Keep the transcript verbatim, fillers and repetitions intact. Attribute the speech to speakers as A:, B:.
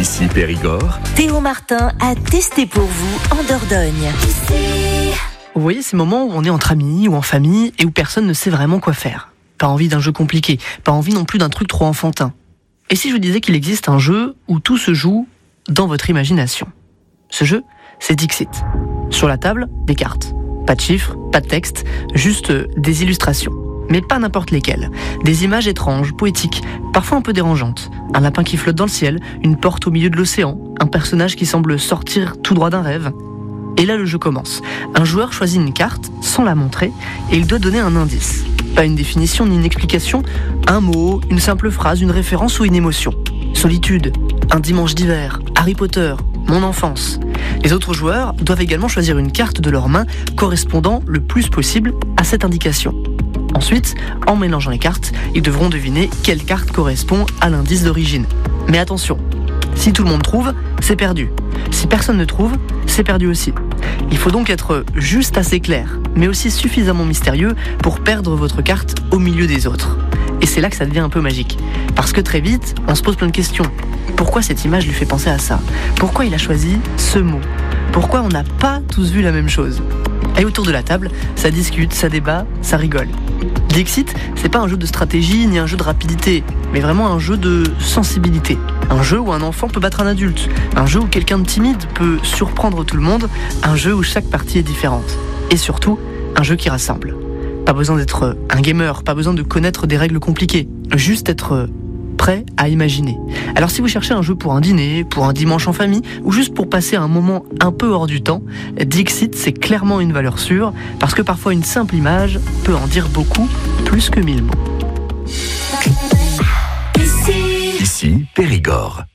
A: Ici Périgord.
B: Théo Martin a testé pour vous en Dordogne.
C: Vous voyez ces moments où on est entre amis ou en famille et où personne ne sait vraiment quoi faire. Pas envie d'un jeu compliqué, pas envie non plus d'un truc trop enfantin. Et si je vous disais qu'il existe un jeu où tout se joue dans votre imagination? Ce jeu, c'est Dixit. Sur la table, des cartes. Pas de chiffres, pas de texte, juste des illustrations. Mais pas n'importe lesquelles. Des images étranges, poétiques, parfois un peu dérangeantes. Un lapin qui flotte dans le ciel, une porte au milieu de l'océan, un personnage qui semble sortir tout droit d'un rêve. Et là, le jeu commence. Un joueur choisit une carte, sans la montrer, et il doit donner un indice. Pas une définition ni une explication, un mot, une simple phrase, une référence ou une émotion. Solitude, un dimanche d'hiver, Harry Potter, mon enfance. Les autres joueurs doivent également choisir une carte de leur main correspondant le plus possible à cette indication. Ensuite, en mélangeant les cartes, ils devront deviner quelle carte correspond à l'indice d'origine. Mais attention, si tout le monde trouve, c'est perdu. Si personne ne trouve, c'est perdu aussi. Il faut donc être juste assez clair, mais aussi suffisamment mystérieux pour perdre votre carte au milieu des autres. Et c'est là que ça devient un peu magique. Parce que très vite, on se pose plein de questions. Pourquoi cette image lui fait penser à ça? Pourquoi il a choisi ce mot? Pourquoi on n'a pas tous vu la même chose? Et autour de la table, ça discute, ça débat, ça rigole. Dixit, c'est pas un jeu de stratégie ni un jeu de rapidité, mais vraiment un jeu de sensibilité. Un jeu où un enfant peut battre un adulte, un jeu où quelqu'un de timide peut surprendre tout le monde, un jeu où chaque partie est différente. Et surtout, un jeu qui rassemble. Pas besoin d'être un gamer, pas besoin de connaître des règles compliquées, juste être prêt à imaginer. Alors si vous cherchez un jeu pour un dîner, pour un dimanche en famille, ou juste pour passer un moment un peu hors du temps, Dixit, c'est clairement une valeur sûre, parce que parfois une simple image peut en dire beaucoup, plus que mille mots.
A: Ici Périgord.